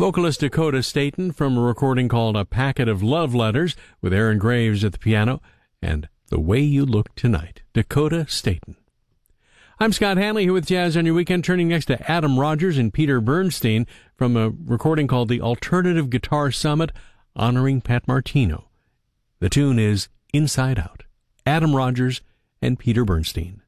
Vocalist Dakota Staton from a recording called A Packet of Love Letters with Aaron Graves at the piano and The Way You Look Tonight. Dakota Staton. I'm Scott Hanley here with Jazz on Your Weekend, turning next to Adam Rogers and Peter Bernstein from a recording called The Alternative Guitar Summit honoring Pat Martino. The tune is Inside Out. Adam Rogers and Peter Bernstein.